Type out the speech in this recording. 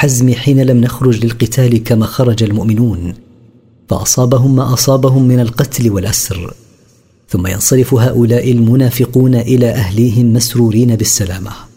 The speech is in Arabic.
الحزم حين لم نخرج للقتال كما خرج المؤمنون، فأصابهم ما أصابهم من القتل والأسر، ثم ينصرف هؤلاء المنافقون إلى أهليهم مسرورين بالسلامة.